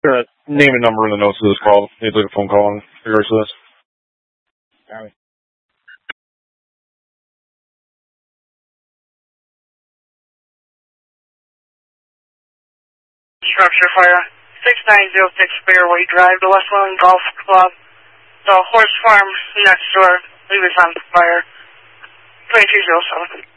Name and number in the notes of this call. Need to leave a phone call in regards to this. Copy. Structure fire. 6906 Fairway Drive, the West Lawn Golf Club. The horse farm next door. Leave is on fire. 2207.